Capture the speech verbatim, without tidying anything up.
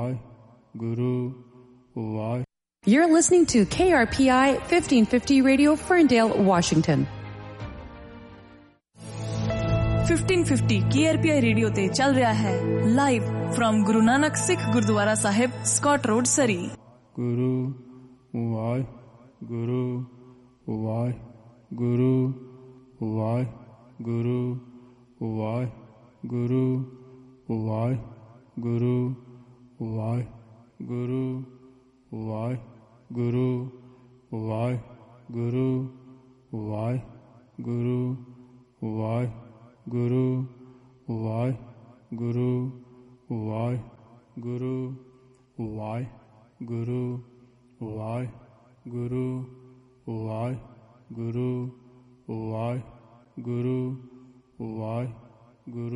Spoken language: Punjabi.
Waheguru ਵਾਹਿ You're listening to K R P I fifteen fifty Radio, Ferndale, Washington. fifteen fifty K R P I radio ਤੇ ਚੱਲ ਰਿਹਾ ਹੈ ਲਾਈਵ ਫਰਮ ਗੁਰੂ ਨਾਨਕ ਸਿੱਖ ਗੁਰਦੁਆਰਾ ਸਾਹਿਬ, ਸਕਾਟ ਰੋਡ, ਸਰੀ। ਗੁਰੂ ਵਾਹਿਗੁਰੂ ਵਾਹਿਗੁਰੂ ਵਾਹਿਗੁਰੂ ਵਾਹਿਗੁਰੂ ਵਾਹਿਗੁਰੂ ਵਾਹਿਗੁਰੂ ਵਾਹਿਗੁਰੂ ਵਾਹਿਗੁਰੂ ਵਾਹਿਗੁਰੂ ਵਾਹਿਗੁਰੂ ਵਾਹਿਗੁਰੂ ਵਾਹਿਗੁਰੂ ਵਾਹਿਗੁਰੂ ਵਾਹਿਗੁਰੂ ਵਾਹਿਗੁਰੂ ਵਾਹਿਗੁਰੂ ਵਾਹਿਗੁਰੂ